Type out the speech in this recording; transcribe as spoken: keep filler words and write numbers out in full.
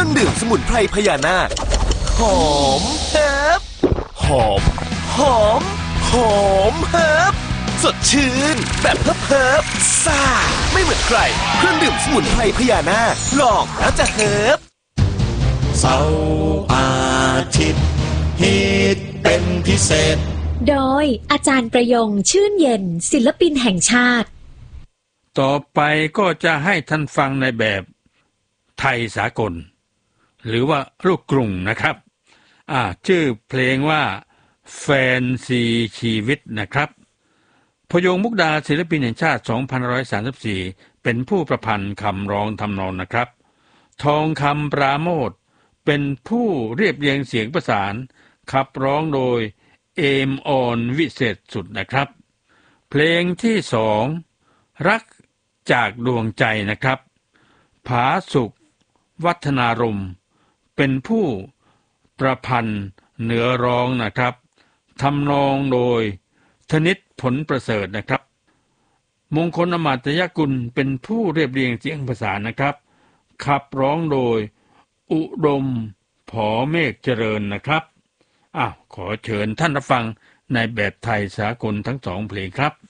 รื่องดื่มสมุนไพรพญานาคหอมเฮิบหอมหอมหอมเฮิบสดชื่นแบบเฮิบเฮิบซ่าไม่เหมือนใครเครื่องดื่มสมุนไพรพญานาคลองแล้วจะเฮิบเสาร์อาทิตย์ฮิตเป็นพิเศษโดยอาจารย์ประยงชื่นเย็นศิลปินแห่งชาติต่อไปก็จะให้ท่านฟังในแบบไทยสากลหรือว่าลูกกรุงนะครับอ่าชื่อเพลงว่าแฟนซีชีวิตนะครับพยงมุกดาศิลปินแห่งชาติสองพันห้าร้อยสามสิบสี่เป็นผู้ประพันธ์คำร้องทำนองนะครับทองคำปราโมทเป็นผู้เรียบเรียงเสียงประสานขับร้องโดยเอมออนวิเศษสุดนะครับเพลงที่สองรักจากดวงใจนะครับผาสุขวัฒนารมณ์เป็นผู้ประพันธ์เนื้อร้องนะครับทำนองโดยธนิตผลประเสริฐนะครับมงคลอมาตยกุลเป็นผู้เรียบเรียงเสียงประสานนะครับขับร้องโดยอุดมผอเมฆเจริญนะครับอ้าวขอเชิญท่านรับฟังในแบบไทยสากลทั้งสองเพลงครับ